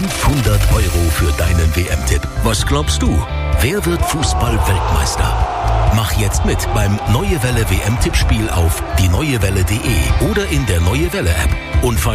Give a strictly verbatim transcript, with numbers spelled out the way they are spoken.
fünfhundert Euro für deinen W M-Tipp. Was glaubst du? Wer wird Fußball-Weltmeister? Mach jetzt mit beim Neue Welle W M-Tippspiel auf die neue welle punkt de oder in der Neue Welle App. Und